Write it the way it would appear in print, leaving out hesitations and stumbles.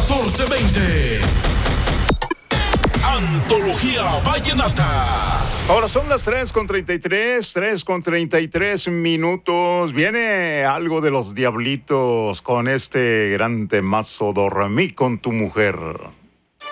1420. Antología Vallenata. Ahora son las 3:33 minutos. Viene algo de los Diablitos con este gran temazo, Dormí con tu mujer.